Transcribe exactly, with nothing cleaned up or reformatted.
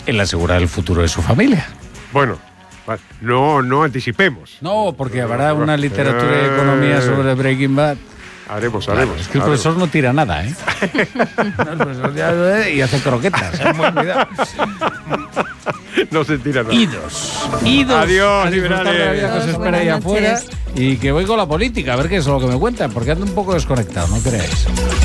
en asegurar el futuro de su familia. Bueno, no, no anticipemos. No, porque habrá una literatura de economía sobre Breaking Bad. Haremos, haremos. Es que el haremos. profesor no tira nada, ¿eh? El profesor ya, y hace croquetas, ¿eh? Muy cuidado. No se tira nada. Idos. Idos. Adiós, a disfrutar de la vida que os Adiós, espera ahí buenas afuera. noches. Y que voy con la política, a ver qué es lo que me cuentan, porque ando un poco desconectado, no creáis.